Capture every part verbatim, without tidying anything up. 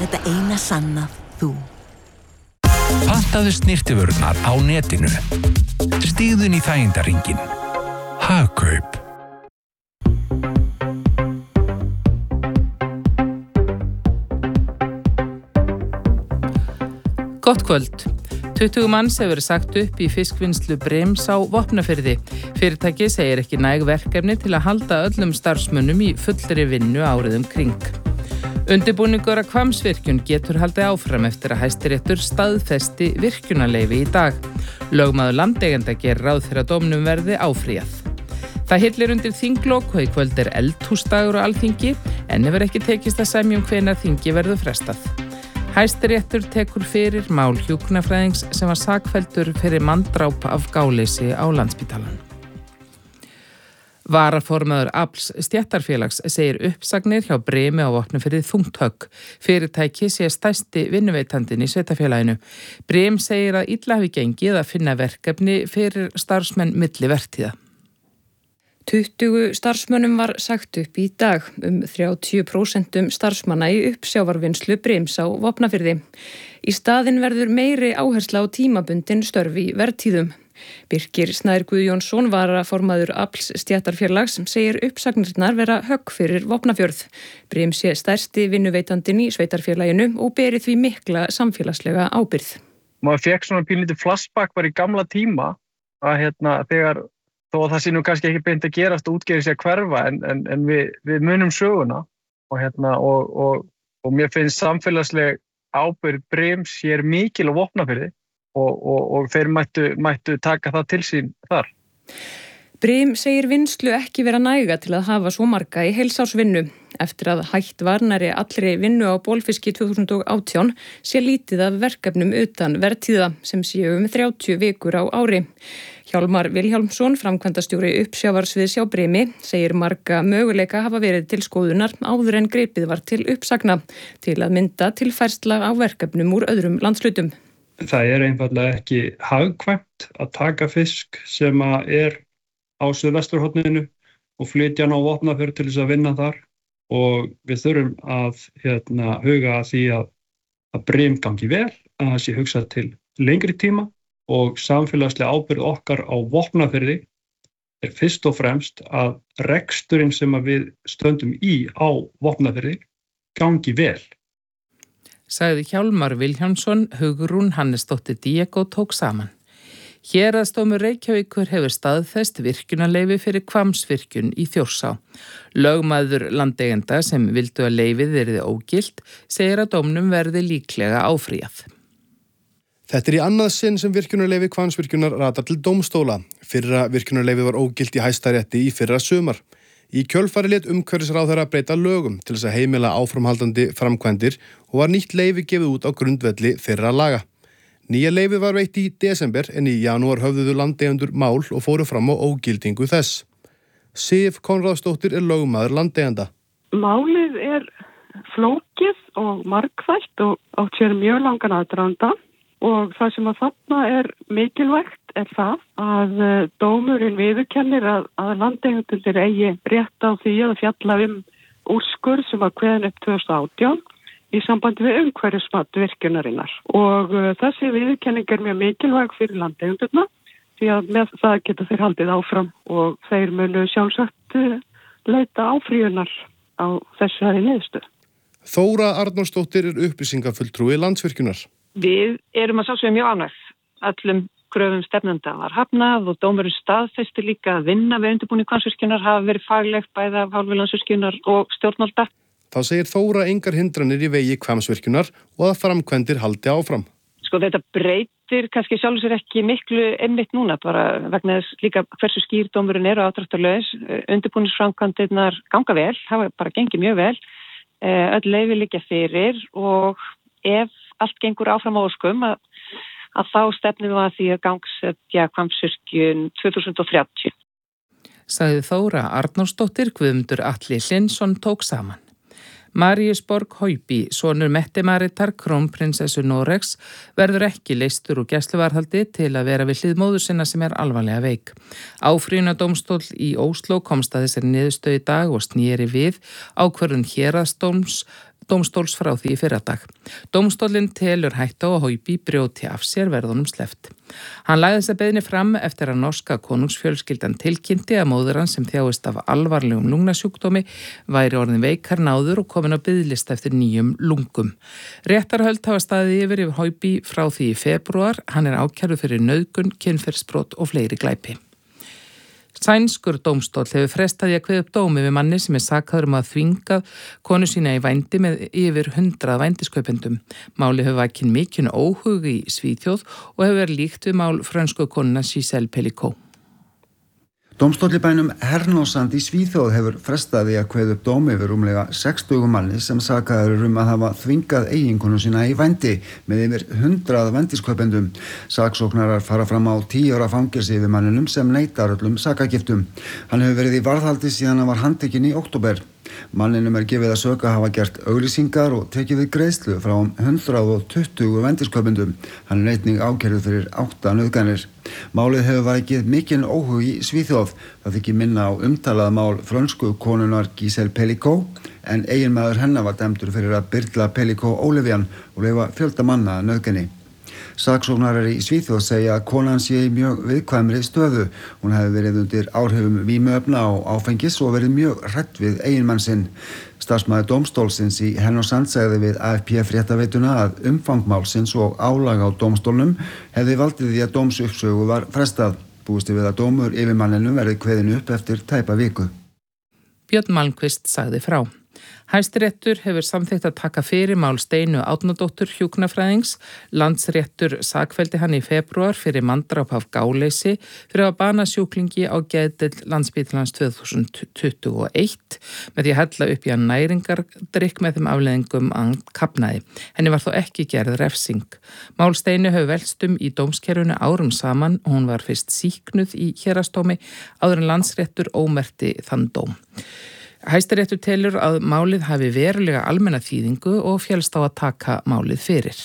þetta eina sannað þú. Pantaðu snyrtivörurnar á netinu. Stígðu inn í þægindarhringinn. Hagkaup. Gott kvöld. tuttugu manns hefur verið sagt upp í fiskvinnslu Brims á Vopnafirði. Fyrirtækið segir ekki næg verkefni til að halda öllum starfsmönnum í fullri vinnu árið um kring. Undirbúningur að Hvammsvirkjun getur haldið áfram eftir að Hæstiréttur staðfesti virkjunarleyfi í dag. Lögmaður landeigenda gerir ráð fyrir að dómnum verði áfrýjað. Það hillir undir þinglok og í kvöld er eldhúsdagur á Alþingi en hefur ekki tekist að semja um hvenær þingi verður frestað. Hæstiréttur tekur fyrir mál hjúkrunarfræðings sem var sakfelldur fyrir manndráp af gáleysi á Landspítalanum. Varaformaður Afls stéttarfélags segir uppsagnir hjá Brimi á Vopnafirði þungt högg. Fyrirtæki sé stærsti vinnuveitandinn í sveitarfélaginu. Brim segir að illa hafi gengið að finna verkefni fyrir starfsmenn milli vertíða. tuttugu starfsmönnum var sagt upp í dag, um þrjátíu prósent starfsmanna í uppsjávarvinnslu Brims á Vopnafirði. Í staðinn verður meiri áhersla á tímabundin störf í vertíðum. Birkir Snær Guðjónsson, varaformaður Afls stéttarfélags, segir uppsagnirnar vera högg fyrir Vopnafjörð. Brim sé stærsti vinnuveitandinn í sveitarfélaginu og beri því mikla samfélagslega ábyrgð. Maður fekk svona pínlítið flashback bara í gamla tíma að hérna þegar þó að það sé nú kannski ekki beint að gerast og útgefi sig að hverfa en, en, en við, við munum söguna og, hérna, og, og, og mér finnst samfélagsleg ábyrgð Brims hér mikil á Vopnafirði og, og, og þeir mættu, mættu taka það til sín þar. Brim segir vinnslu ekki vera næga til að hafa svo marga í heilsársvinnu. Eftir að hætt var nærri allri vinnu á Bolfiski tvö þúsund og átján sé lítið af verkefnum utan vertíða sem séu um þrjátíu vikur á ári. Hjálmar Vilhjálmsson, framkvæmdastjóri uppsjávarsviðs hjá Brimi, segir marga möguleika hafa verið til skoðunar áður en gripið var til uppsagna til að mynda tilfærsla á verkefnum úr öðrum landshlutum. Það er einfaldlega ekki hagkvæmt að taka fisk sem er á suðvesturhorninu og flytja hann á Vopnafjörð til þess að vinna þar og við þurfum að hérna, huga að því að, að Brim gangi vel, að það sé hugsað til lengri tíma og samfélagslega ábyrgð okkar á Vopnafirði er fyrst og fremst að reksturinn sem að við stöndum í á Vopnafirði gangi vel. Sagði Hjálmar Vilhjálmsson, Hugrún Hannesdóttir Diego tók saman. Héraðsdómur Reykjavíkur hefur staðfest virkjunarleyfi fyrir Hvammsvirkjun í Þjórsá. Lögmaður landeigenda sem vildu að leyfið yrði ógilt segir að dómnum verði líklega áfrýjað. Þetta er í annað sinn sem virkjunarleyfi Hvammsvirkjunar ratar til dómstóla. Fyrra virkjunarleyfi var ógilt í Hæstarétti í fyrra sumar. Í kjölfari lét umhverfisráðherra breyta lögum til þess að heimila áframhaldandi framkvæmdir og var nýtt leyfi gefið út á grundvelli þeirra laga. Nýja leyfi var veitt í desember en í janúar höfðuðu landeigendur mál og fóru fram á ógildingu þess. Sif Konráðsdóttir er lögmaður landeigenda. Málið er flókið og margþætt og átt sér mjög langan aðdraganda. Og það sem að þarna er mikilvægt er það að dómurinn viðurkennir að, að landeigendur eigi rétt á því að fjalla um úrskurð sem var kveðinn upp tvö þúsund og átján í sambandi við umhverfismat virkjunarinnar. Og uh, þessi viðurkenning er mjög mikilvæg fyrir landeigendurna því að með það geta þeir haldið áfram og þeir munu sjálfsagt uh, leita áfrýjunar á þessari niðurstöðu. Þóra Arnórsdóttir er upplýsingafulltrúi Landsvirkjunar. Við erum að sjálfsögja mjög ánægð. Öllum kröfum stefnenda var hafnað og dómurinn staðfesti líka að vinna við undirbúning Hvammsvirkjunar hafa verið faglegt bæði af hálfu Landsvirkjunar og stjórnvalda. Þá segir Þóra engar hindranir í vegi Hvammsvirkjunar og að framkvæmdir haldi áfram. Sko þetta breytir kannski sjálfur sér ekki miklu einmitt núna bara vegna þess líka hversu skýr dómurinn er og afdráttarlaus. Undirbúningsframkvæmdirnar ganga vel, hafa bara gengið mjög vel. Öll leyfi liggja fyrir og ef allt gengur áfram á óskum að, að þá stefnum við að því að gangsetja Hvammsvirkjun tvö þúsund og þrjátíu. Sagði Þóra Arnórsdóttir, Guðmundur Atli Hlynsson tók saman. Maríusborg Haupi, sonur Mette-Maritar, krónprinsessu Noregs, verður ekki leystur úr gæsluvarðhaldi til að vera við hlið móður sinna sem er alvarlega veik. Áfrýjunardómstóll í Ósló komst að þessari niðurstöðu í dag og sneri við ákvörðun héraðsdóms dómstóls frá því í fyrradag. Dómstólinn telur hættu á að Haubí brjóti af sér verðunum sleppt. Hann lagði þessa beiðni fram eftir að norska konungsfjölskyldan tilkynnti að móður hans sem þjáist af alvarlegum lungnasjúkdómi væri orðin veikar náður og komin á biðlista eftir nýjum lungum. Réttarhöld hafa staðið yfir yfir Haubí frá því í febrúar. Hann er ákærður fyrir nauðgun, kynferðisbrot og fleiri glæpi. Sænskur dómstóll hefur frestaði að kveða upp dómi við manni sem er sakaður um að þvinga konu sína í vændi með yfir hundrað vændiskaupendum. Máli hefur vakið mikinn óhug í Svíþjóð og hefur verið líkt við mál frönsku konuna Giselle Pellicot. Dómstóll í bænum Hernósand í Svíþjóð hefur frestaði að kveða upp dómi yfir rúmlega sextíu manni sem sakaður um að hafa þvingað eiginkonu sína í vændi með yfir hundrað vændiskaupendum. Saksóknarar fara fram á tíu ára fangelsi yfir manninum sem neitar öllum sakagiftum. Hann hefur verið í varðhaldi síðan hann var handtekinn í október. Manninum er gefið að sök að hafa gert auglýsingar og tekið við greiðslu frá um hundrað tuttugu vændiskaupendum. Hann er einnig ákærður fyrir átta nauðganir. Málið hefur vakið mikinn óhug í Svíþjóð. Það þykir minna á umtalað mál frönsku konunar Giselle Pellicot en eiginmaður hennar var dæmdur fyrir að byrla Pellicot ólifjan og leyfa fjölda manna nauðgani. Saksóknarar í Svíþjóð segja að konan sé í mjög viðkvæmri stöðu. Hún hefði verið undir áhrifum vímuefna og áfengis og verið mjög hrædd við eiginmann sinn. Starfsmaður dómstólsins í Hernósand sagði við A F P fréttaveituna að umfang málsins og álag á dómstólnum hefði valdið því að dómsuppsögu var frestað. Búist við að dómur yfir manninum verði kveðin upp eftir tæpa viku. Björn Malmquist sagði frá. Hæstiréttur hefur samþykkt að taka fyrir mál Steinu Árnadóttur hjúkrunarfræðings. Landsréttur sakfelldi hann í febrúar fyrir manndráp af gáleysi fyrir að bana sjúklingi á geðdeild Landspítalans tvö þúsund tuttugu og eitt með því að hella upp í hann næringardrykk með þeim afleiðingum að hann kafnaði. Henni var þó ekki gerð refsing. Mál Steinu hefur velst um í dómskerfinu árum saman og hún var fyrst sýknuð í héraðsdómi áður en Landsréttur ómerkti þann dóm. Hæstiréttur telur að málið hafi verulega almenna þýðingu og féllst á að taka málið fyrir.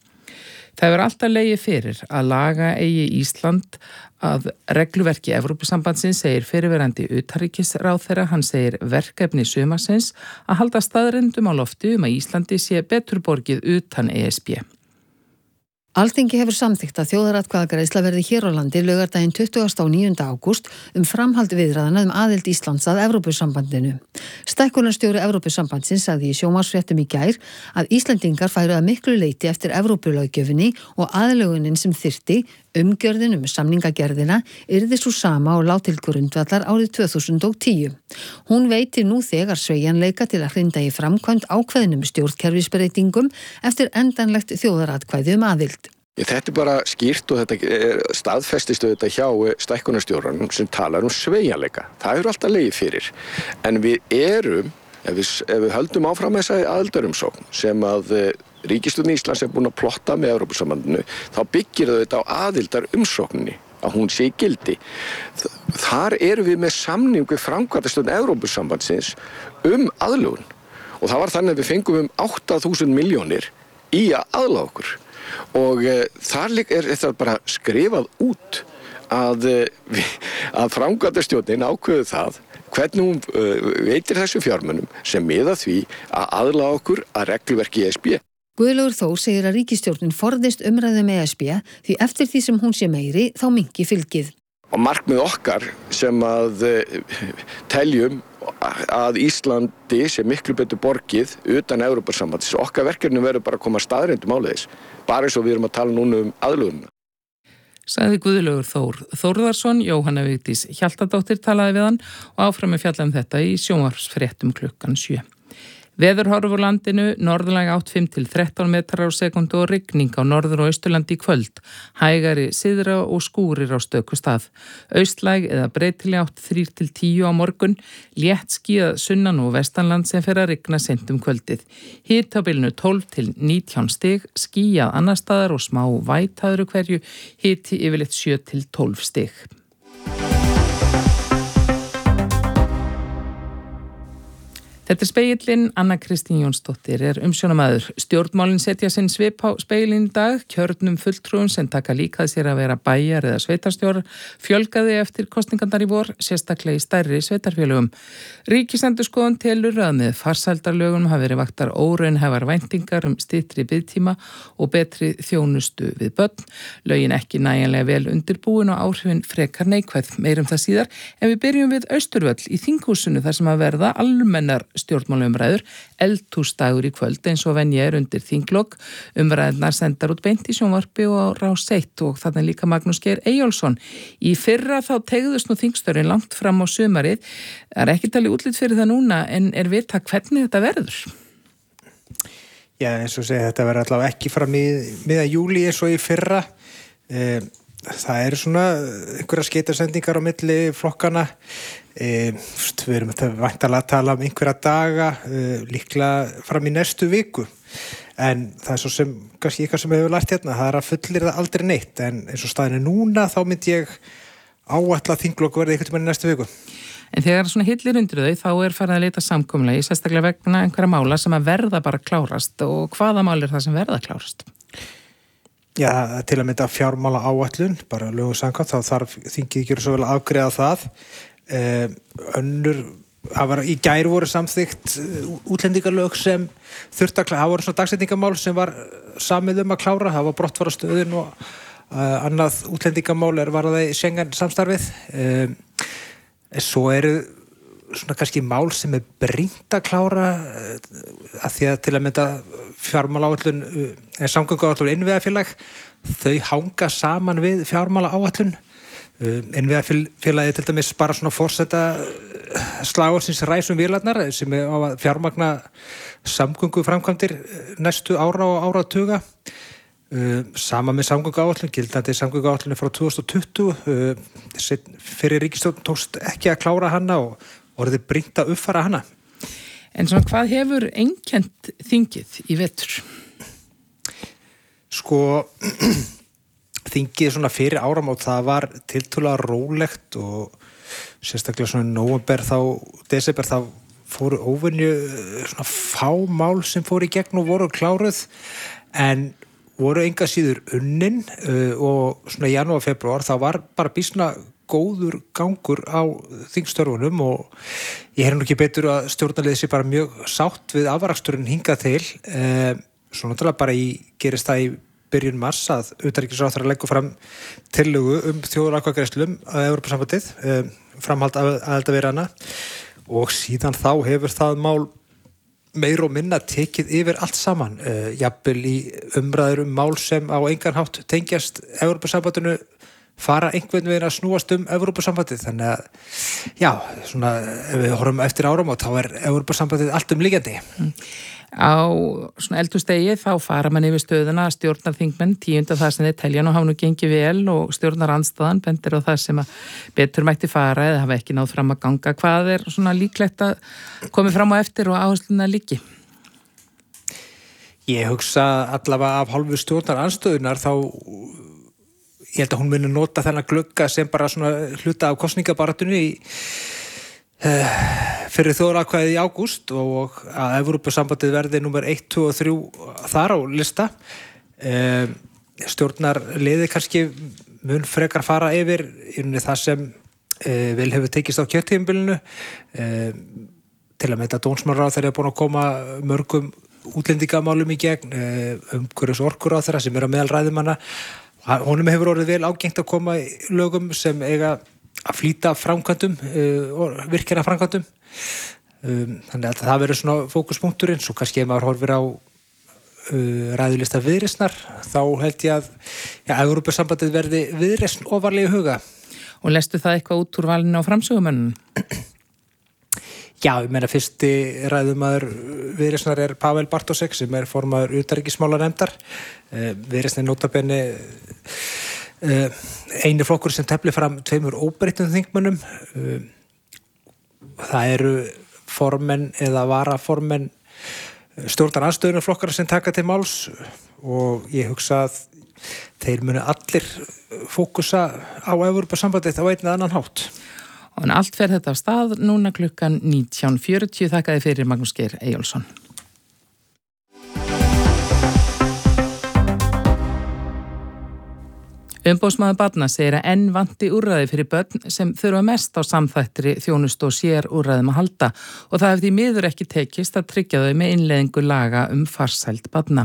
Það hefur alltaf legið fyrir að laga eigi Ísland að regluverki Evrópusambandsins, segir fyrirverandi utanríkisráðherra. Hann segir verkefni sumarsins að halda staðreyndum á lofti um að Íslandi sé betur borgið utan E S B. Alþingi hefur samþykkt að þjóðaratkvæðagreiðsla verði hér á landi laugardaginn tuttugasta og níunda ágúst um framhald viðræðna um aðild Íslands að Evrópusambandinu. Stækkunarstjóri Evrópusambandsins sagði í sjónvarpsfréttum í gær að Íslendingar færu að miklu leyti eftir Evrópulöggjöfinni og aðlögunin sem þyrfti, umgjörðin um samningagerðina, yrði svo sama og lá til grundvallar árið tvö þúsund og tíu. Hún veitir nú þegar sveigjanleika til að hrinda í framkvæmd ákveðnum stjórnkerfisbreytingum eftir endanlegt þjóðaratkvæði um aðild. Þetta er bara skýrt og þetta er staðfestist auðvitað hjá stækkunarstjóranum sem talar um sveigjanleika. Það eru alltaf legið fyrir. En við erum, ef við, ef við höldum áfram þessa aðildarumsókn sem að ríkisstjórn Íslands er búin að plotta með Evrópusambandinu, þá byggir þau þetta á aðildarumsókninni, að hún sé í gildi. Þar erum við með samning við framkvæmdastjórn Evrópusambandsins um aðlögun. Og það var þannig að við fengum um átta þúsund milljónir í að aðlaga okkur. Og e, þar er þetta bara skrifað út að, e, að framkvæmdastjórnin ákveðu það hvernig hún e, veitir þessu fjármunum sem miða því að aðlaga okkur að regluverki E S B. Guðlaugur Þór segir að ríkisstjórnin forðist umræðum E S B því eftir því sem hún sé meiri þá minnki fylgið. Og markmið okkar sem að e, teljum að Íslandi sé miklu betur borgið utan Evrópusambandsins. Okkar verkefni verður bara að koma staðreyndum áleiðis, bara eins og við erum að tala núna um aðlögunina. Sagði Guðlaugur Þór Þórðarsson. Jóhanna Vigdís Hjaltadóttir talaði við hann og áfram með fjalla um þetta í sjónvarpsfréttum klukkan sjö. Veðurhorf á landinu, norðlæg átt fimm til þrettán metrar á sekundu og rigning á norður- og austurlandi í kvöld. Hægari syðra og skúrir á stöku stað. Austlæg eða breytileg átt þrír til tíu á morgun. Létt skýjað sunnan og vestanland sem fer að rigna seint um kvöldið. Hiti á bilinu tólf til nítján stig, skýjað annar staðar og smá væta öðru hverju. Hiti yfirleitt sjö til tólf stig. Þetta er Spegillinn, Anna Kristín Jónsdóttir er umsjónamaður. Stjórnmálin setja sinn svip á Spegillinn í dag, kjörnum fulltrúum sem taka líkað sér að vera bæjar eða sveitarstjórar fjölgaði eftir kosningarnar í vor, sérstaklega í stærri sveitarfélögum. Ríkisendurskoðun telur að með farsældarlögum hafi verið vaktar óraunhæfar væntingar um styttri biðtíma og betri þjónustu við börn. Lögin ekki nægjanlega vel undirbúin og áhrifin frekar neikvæð. Meirum það síðar, en við byrjum við Austurvöll í þinghúsinu þar sem að verða almennar stjórnmálaumræður, eldhúsdagur í kvöld eins og venja er undir þinglok. Umræðnar sendar út beint í sjónvarpi og Rás eitt og þarna líka Magnús Geir Eyjólfsson. Í fyrra þá tegðust nú þingstörfin langt fram á sumarið. Það er ekki talið útlit fyrir það núna en er vita hvernig þetta verður? Já, eins og segja, þetta verður allavega ekki fram í miðjan júlí eins og í fyrra. Það eru svona einhverja skeytasendingar á milli flokkana. E, við erum væntanlega að tala um einhverja daga, e, líklega fram í næstu viku. En það er svo sem, kannski eitthvað sem við hefur lært hérna, það er að fullir það aldrei neitt. En eins og staðin er núna, þá myndi ég áætla að þinglok verði einhvern veginn í næstu viku. En þegar svona hillir undir þau, þá er farið að leita samkomulagi, sérstaklega vegna einhverja mála sem að verða bara klárast. Og hvaða mál er það sem verða klárast? Já, til að mynda fjármála áætlun, bara lögum samkvæmt, þá þarf þingið ekki svo vel að afgreiða það. Uh, önnur, það var í gær voru samþykkt útlendingalög sem þurfti að klára, það voru svona dagsetningamál sem var samið um að klára, það var brottfara stöðin og uh, annað útlendingamál er varðaði Schengen samstarfið. Uh, svo eru svona kannski mál sem er brýnt að klára uh, að því að til að mynda fjármála áætlun uh, en samgönguáætlun innviðafélag, þau hanga saman við fjármála áætlun. En við að félagi til dæmis bara svona fórseta slagorðsins ræsum vélarnar sem er á að fjármagna samgöngu framkvæmdir næstu ára og áratuga. Sama með samgönguáætlun, gildandi samgönguáætlun frá tvö þúsund og tuttugu. Fyrir ríkisstjórn tókst ekki að klára hana og orðið brýnt að uppfara hana. En svona hvað hefur einkennt þingið í vetur? Sko... Þingið svona fyrir áramót, það var tiltölulega rólegt og sérstaklega svona nóvember þá, desember þá fóru óvenju svona fá mál sem fóru í gegn og voru kláruð en voru enga síður unnin uh, og svona janúar, februar þá var bara býsna góður gangur á þingstörfunum og ég hef nú ekki betur að stjórnarliðið sé bara mjög sátt við afraksturinn hingað til. Uh, svona náttúrulega bara í gerist það í byrjun mars að utanríkisráðherra leggur fram tillögu um þjóðaratkvæðagreiðslum að Evrópusambandið, um, framhald aðildarviðræðna og síðan þá hefur það mál meir og minna tekið yfir allt saman, uh, jafnvel í umræður um mál sem á engan hátt tengjast Evrópusambandinu fara einhvern veginn að snúast um Evrópusambandið, þannig að já, svona ef við horfum eftir áram og þá er Evrópusambandið allt um líkjandi. Mm. Á svona eldhúsdegi þá fara mann yfir stöðuna stjórnarþingmenn tíunda það sem þeir telja nú hafa nú gengið vel og stjórnarandstaðan bendir á það sem að betur mætti fara eða hafa ekki náð fram að ganga. Hvað er svona líklegt að komi fram á eftir og áhersluna líki? Ég hugsa allavega af hálfu stjórnarandstöðunar þá ég held að hún muni nota þennan glugga sem bara svona hluta af kosningabaratunni í Uh, fyrir þjóðaratkvæðið í ágúst og að Evrópusambandið verði númer eitt, tvö og þrjú þar á lista. Uh, stjórnarliðið kannski mun frekar fara yfir í það sem uh, vel hefur tekist á kjörtímabilinu uh, til að meita dómsmálaráðherra er búin að koma mörgum útlendingamálum í gegn, uh, umhverfis orkuráðherra sem er á meðal ræðumanna. Honum hefur orðið vel ágengt að koma í lögum sem eiga að flýta framkvæmdum uh, og virkina framkvæmdum um, þannig að það verður svona fókuspunkturinn svo kannski ef maður horfir á uh, ræðulista viðreisnar þá held ég að ja, Evrópusambandið verði viðreisn ofarlega í huga. Og lestu það eitthvað út úr valinu á framsögumönnum? Já, ég meina fyrsti ræðumaður viðreisnar er Pavel Bartosek sem er formaður utanríkismálanefndar uh, viðreisn er notabenni Uh, eini flokkur sem tefli fram tveimur óbreyttum þingmönnum uh, það eru formenn eða varaformenn stjórnarandstöðunnar flokkar sem taka til máls og ég hugsa að þeir munu allir fókusa á Evrópusambandið á einn eða annan hátt. En allt fer þetta af stað núna klukkan nítján fjörutíu. Þakkaði fyrir Magnús Geir Eyjólfsson. Umboðsmaður barna segir að enn vanti úrræði fyrir börn sem þurfa mest á samþættri þjónustu og sér úrræðum að halda og það hefði miður ekki tekist að tryggja þau með innleiðingu laga um farsæld barna.